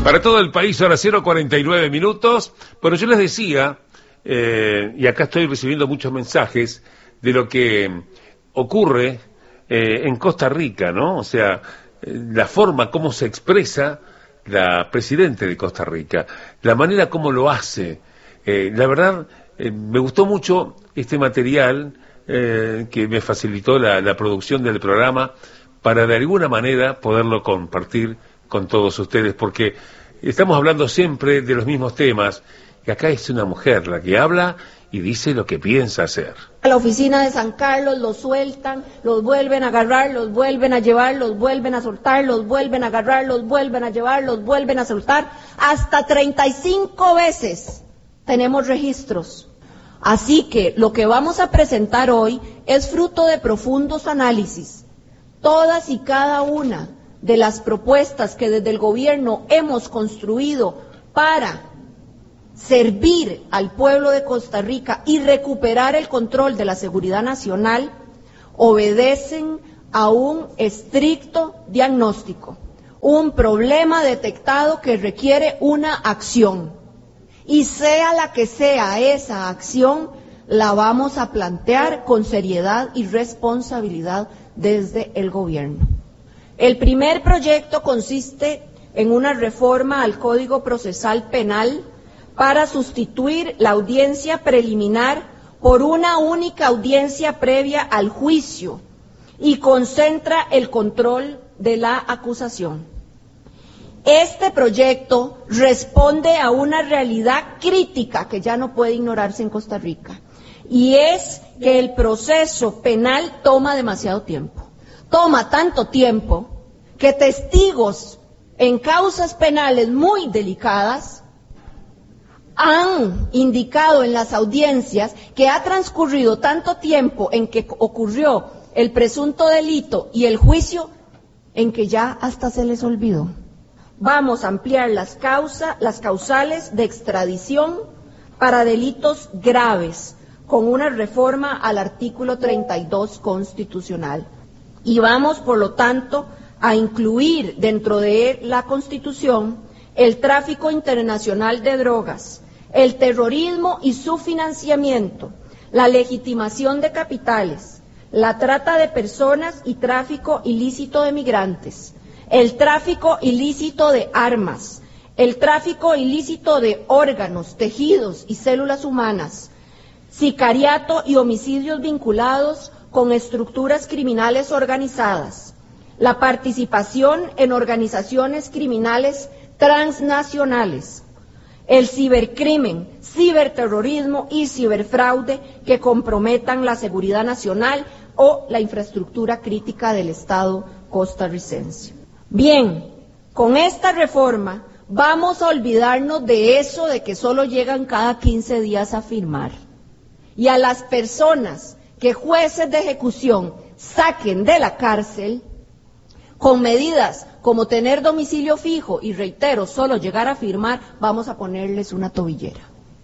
Para todo el país, ahora 0:49 minutos. Bueno, yo les decía, y acá estoy recibiendo muchos mensajes de lo que ocurre en Costa Rica, ¿no? O sea, la forma como se expresa la presidenta de Costa Rica, la manera como lo hace. La verdad, me gustó mucho este material que me facilitó la producción del programa para de alguna manera poderlo compartir con todos ustedes, porque estamos hablando siempre de los mismos temas, y acá es una mujer la que habla y dice lo que piensa hacer. A la oficina de San Carlos los sueltan, los vuelven a agarrar, los vuelven a llevar, los vuelven a soltar, los vuelven a agarrar, los vuelven a llevar, los vuelven a soltar, hasta 35 veces tenemos registros. Así que lo que vamos a presentar hoy es fruto de profundos análisis. Todas y cada una de las propuestas que desde el gobierno hemos construido para servir al pueblo de Costa Rica y recuperar el control de la seguridad nacional obedecen a un estricto diagnóstico, un problema detectado que requiere una acción, y sea la que sea esa acción, la vamos a plantear con seriedad y responsabilidad desde el gobierno. El primer proyecto consiste en una reforma al Código Procesal Penal para sustituir la audiencia preliminar por una única audiencia previa al juicio y concentra el control de la acusación. Este proyecto responde a una realidad crítica que ya no puede ignorarse en Costa Rica, y es que el proceso penal toma demasiado tiempo. Toma tanto tiempo que testigos en causas penales muy delicadas han indicado en las audiencias que ha transcurrido tanto tiempo en que ocurrió el presunto delito y el juicio, en que ya hasta se les olvidó. Vamos a ampliar las causales de extradición para delitos graves con una reforma al artículo 32 constitucional. Y vamos, por lo tanto, a incluir dentro de la Constitución el tráfico internacional de drogas, el terrorismo y su financiamiento, la legitimación de capitales, la trata de personas y tráfico ilícito de migrantes, el tráfico ilícito de armas, el tráfico ilícito de órganos, tejidos y células humanas, sicariato y homicidios vinculados con estructuras criminales organizadas, la participación en organizaciones criminales transnacionales, el cibercrimen, ciberterrorismo y ciberfraude que comprometan la seguridad nacional o la infraestructura crítica del Estado costarricense. Bien, con esta reforma vamos a olvidarnos de eso de que solo llegan cada 15 días a firmar. Y a las personas que jueces de ejecución saquen de la cárcel con medidas como tener domicilio fijo y, reitero, solo llegar a firmar, vamos a ponerles una tobillera.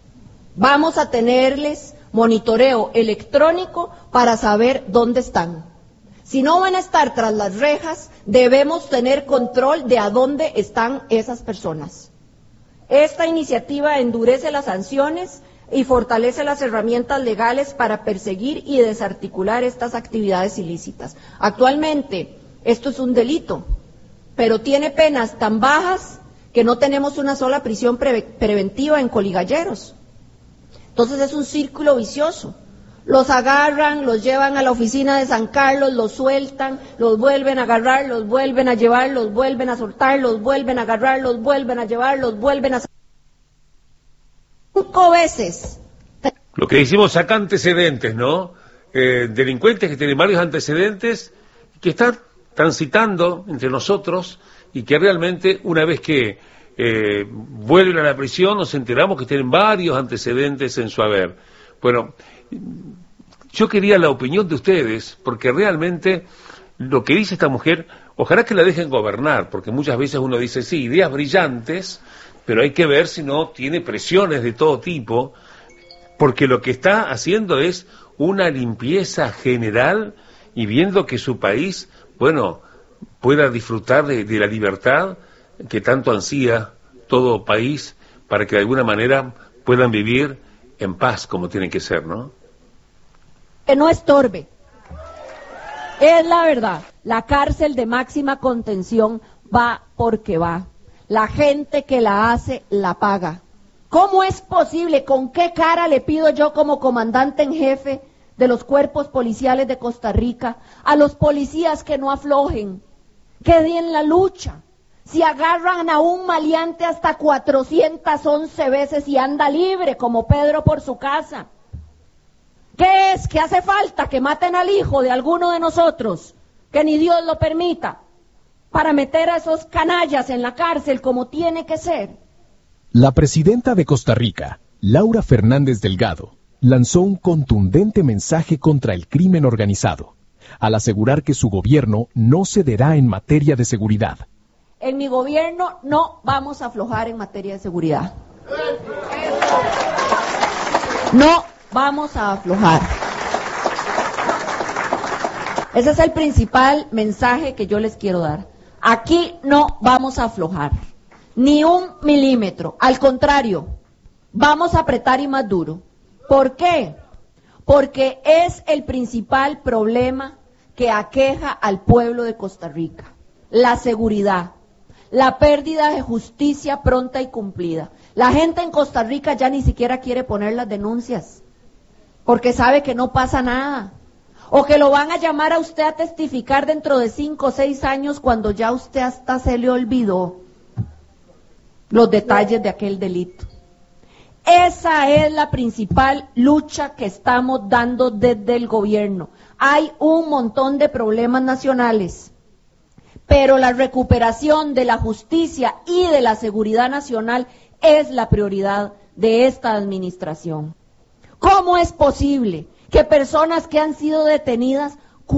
Vamos a tenerles monitoreo electrónico para saber dónde están. Si no van a estar tras las rejas, debemos tener control de a dónde están esas personas. Esta iniciativa endurece las sanciones y fortalece las herramientas legales para perseguir y desarticular estas actividades ilícitas. Actualmente, esto es un delito, pero tiene penas tan bajas que no tenemos una sola prisión preventiva en coligalleros. Entonces es un círculo vicioso. Los agarran, los llevan a la oficina de San Carlos, los sueltan, los vuelven a agarrar, los vuelven a llevar, los vuelven a soltar, los vuelven a agarrar, los vuelven a llevar, los vuelven a... 5 veces. Lo que decimos acá, antecedentes, ¿no? Delincuentes que tienen varios antecedentes, que están transitando entre nosotros y que realmente una vez que vuelven a la prisión nos enteramos que tienen varios antecedentes en su haber. Bueno, yo quería la opinión de ustedes, porque realmente lo que dice esta mujer, ojalá que la dejen gobernar, porque muchas veces uno dice, sí, ideas brillantes, pero hay que ver si no tiene presiones de todo tipo, porque lo que está haciendo es una limpieza general y viendo que su país, bueno, pueda disfrutar de la libertad que tanto ansía todo país para que de alguna manera puedan vivir en paz como tienen que ser, ¿no? Que no estorbe. Es la verdad. La cárcel de máxima contención va porque va. La gente que la hace la paga. ¿Cómo es posible? ¿Con qué cara le pido yo como comandante en jefe de los cuerpos policiales de Costa Rica a los policías que no aflojen, que den la lucha? Si agarran a un maleante hasta 411 veces y anda libre como Pedro por su casa. ¿Qué es? ¿Que hace falta que maten al hijo de alguno de nosotros? Que ni Dios lo permita, para meter a esos canallas en la cárcel como tiene que ser. La presidenta de Costa Rica, Laura Fernández Delgado, lanzó un contundente mensaje contra el crimen organizado, al asegurar que su gobierno no cederá en materia de seguridad. En mi gobierno no vamos a aflojar en materia de seguridad. No vamos a aflojar. Ese es el principal mensaje que yo les quiero dar. Aquí no vamos a aflojar, ni un milímetro. Al contrario, vamos a apretar y más duro. ¿Por qué? Porque es el principal problema que aqueja al pueblo de Costa Rica. La seguridad, la pérdida de justicia pronta y cumplida. La gente en Costa Rica ya ni siquiera quiere poner las denuncias, porque sabe que no pasa nada. O que lo van a llamar a usted a testificar dentro de 5 o 6 años cuando ya usted hasta se le olvidó los detalles de aquel delito. Esa es la principal lucha que estamos dando desde el gobierno. Hay un montón de problemas nacionales, pero la recuperación de la justicia y de la seguridad nacional es la prioridad de esta administración. ¿Cómo es posible que personas que han sido detenidas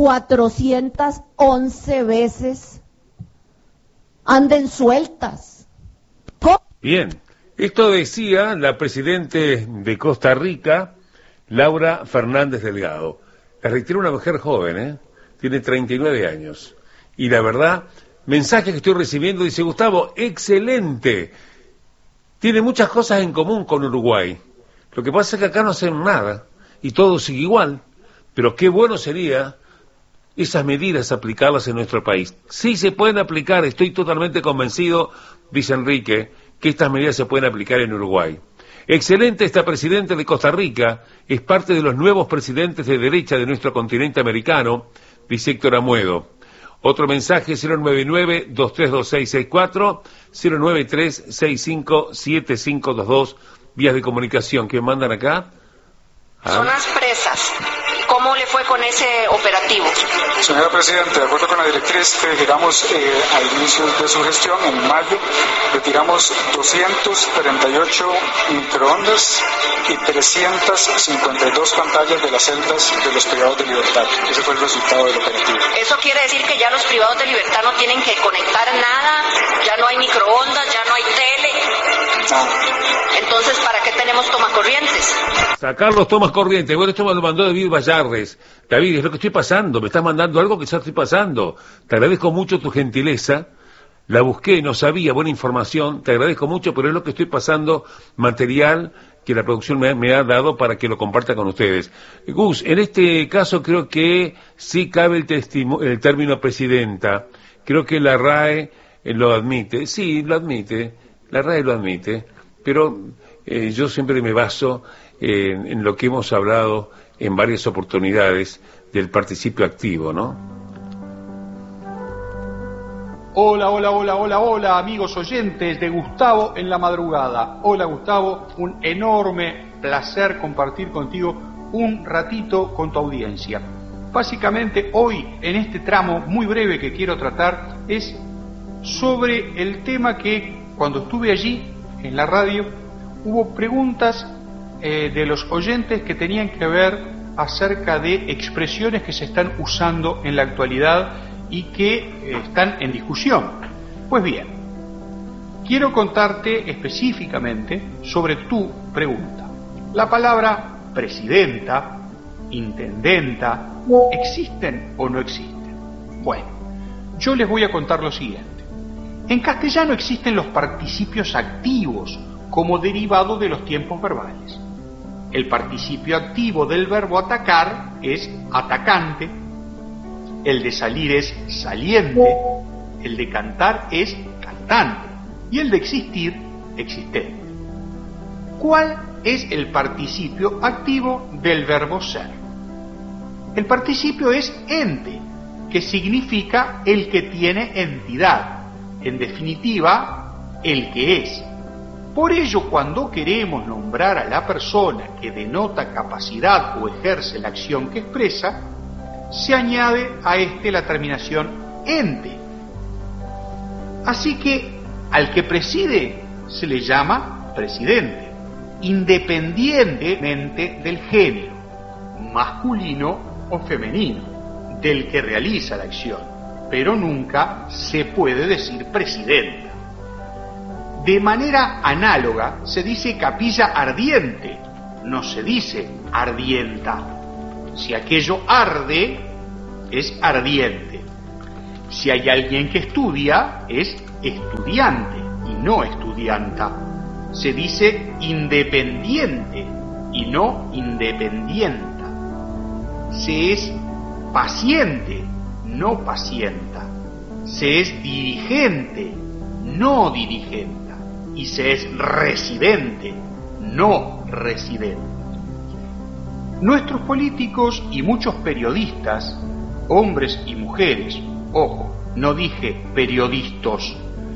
411 veces anden sueltas? ¿Cómo? Bien, esto decía la presidenta de Costa Rica, Laura Fernández Delgado. La reitero, una mujer joven, tiene 39 años. Y la verdad, mensaje que estoy recibiendo, dice Gustavo, excelente. Tiene muchas cosas en común con Uruguay. Lo que pasa es que acá no hacen nada y todo sigue igual. Pero qué bueno sería esas medidas aplicarlas en nuestro país. Sí se pueden aplicar, estoy totalmente convencido, dice Enrique, que estas medidas se pueden aplicar en Uruguay. Excelente, esta presidenta de Costa Rica es parte de los nuevos presidentes de derecha de nuestro continente americano, dice Héctor Amuedo. Otro mensaje, 099-232664, 093-657522, vías de comunicación. ¿Qué mandan acá? Zonas presas. ¿Cómo le fue con ese operativo? Señora Presidenta, de acuerdo con la directriz que retiramos al inicio de su gestión, en mayo, retiramos 238 microondas y 352 pantallas de las celdas de los privados de libertad. Ese fue el resultado del operativo. ¿Eso quiere decir que ya los privados de libertad no tienen que conectar nada? ¿Ya no hay microondas? ¿Ya no hay tele? No. Entonces, ¿para qué tenemos tomacorrientes? Sacar los tomas corrientes. Bueno, esto me lo mandó David Vallarres. David, es lo que estoy pasando. Me estás mandando algo que ya estoy pasando. Te agradezco mucho tu gentileza. La busqué, no sabía, buena información. Te agradezco mucho, pero es lo que estoy pasando, material que la producción me ha dado para que lo comparta con ustedes. Gus, en este caso creo que sí cabe el término presidenta. Creo que la RAE lo admite. Sí, lo admite. La RAE lo admite. Pero yo siempre me baso en lo que hemos hablado en varias oportunidades del participio activo, ¿no? Hola, amigos oyentes de Gustavo en la madrugada. Hola, Gustavo, un enorme placer compartir contigo un ratito con tu audiencia. Básicamente, hoy, en este tramo muy breve que quiero tratar, es sobre el tema que, cuando estuve allí, en la radio, hubo preguntas de los oyentes que tenían que ver acerca de expresiones que se están usando en la actualidad y que están en discusión. Pues bien, quiero contarte específicamente sobre tu pregunta. La palabra presidenta, intendenta, ¿existen o no existen? Bueno, yo les voy a contar lo siguiente. En castellano existen los participios activos como derivado de los tiempos verbales. El participio activo del verbo atacar es atacante, el de salir es saliente, el de cantar es cantante y el de existir, existente. ¿Cuál es el participio activo del verbo ser? El participio es ente, que significa el que tiene entidad, en definitiva, el que es. Por ello, cuando queremos nombrar a la persona que denota capacidad o ejerce la acción que expresa, se añade a este la terminación ente. Así que al que preside se le llama presidente, independientemente del género, masculino o femenino, del que realiza la acción, pero nunca se puede decir presidenta. De manera análoga se dice capilla ardiente, no se dice ardienta. Si aquello arde, es ardiente. Si hay alguien que estudia, es estudiante y no estudianta. Se dice independiente y no independienta. Se es paciente, no pacienta. Se es dirigente, no dirigenta. Y se es residente, no residente. Nuestros políticos y muchos periodistas, hombres y mujeres, ojo, no dije periodistas,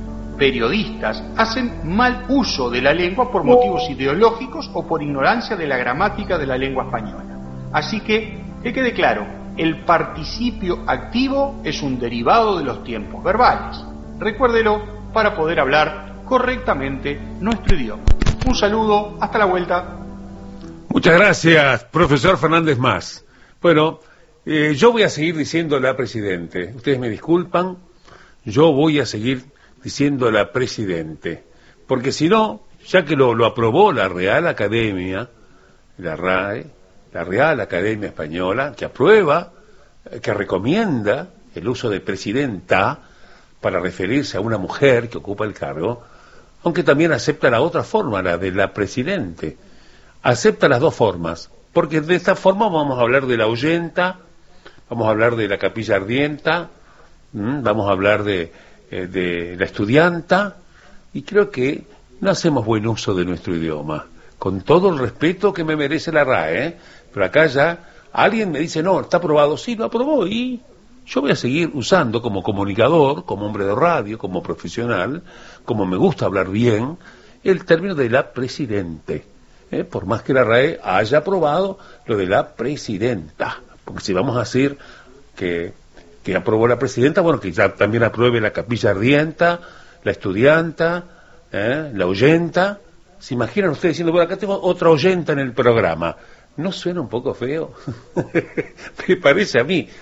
hacen mal uso de la lengua por motivos ideológicos o por ignorancia de la gramática de la lengua española. Así que quede claro, el participio activo es un derivado de los tiempos verbales. Recuérdelo para poder hablar correctamente nuestro idioma. Un saludo, hasta la vuelta. Muchas gracias, profesor Fernández Mas. Bueno, yo voy a seguir diciéndola presidente. Ustedes me disculpan, yo voy a seguir diciéndola presidente. Porque si no, ya que lo aprobó la Real Academia, la RAE, la Real Academia Española, que aprueba, que recomienda el uso de presidenta para referirse a una mujer que ocupa el cargo, aunque también acepta la otra forma, la de la presidente. Acepta las dos formas, porque de esta forma vamos a hablar de la ahuyenta, vamos a hablar de la capilla ardienta, vamos a hablar de la estudianta, y creo que no hacemos buen uso de nuestro idioma, con todo el respeto que me merece la RAE, pero acá ya alguien me dice, no, está aprobado, sí, lo aprobó, y yo voy a seguir usando como comunicador, como hombre de radio, como profesional, como me gusta hablar bien, el término de la presidente. Por más que la RAE haya aprobado lo de la presidenta. Porque si vamos a decir que aprobó la presidenta, bueno, que ya también apruebe la capilla ardienta, la estudianta, la oyenta. ¿Se imaginan ustedes diciendo, bueno, acá tengo otra oyenta en el programa? ¿No suena un poco feo? Me parece a mí,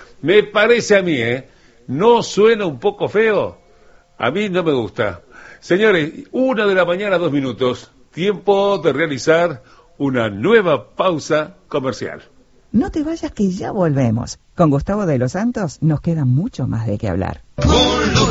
¿no suena un poco feo? A mí no me gusta. Señores, 1:02 a.m, tiempo de realizar una nueva pausa comercial. No te vayas que ya volvemos. Con Gustavo de los Santos nos queda mucho más de qué hablar. Un lugar